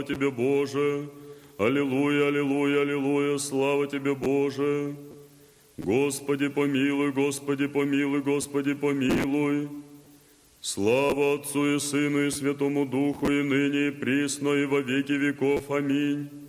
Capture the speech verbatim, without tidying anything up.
Тебе, Боже. Аллилуйя, аллилуйя, аллилуйя, слава Тебе, Боже. Господи, помилуй, Господи, помилуй, Господи, помилуй. Слава Отцу и Сыну и Святому Духу, и ныне, и присно, и во веки веков. Аминь.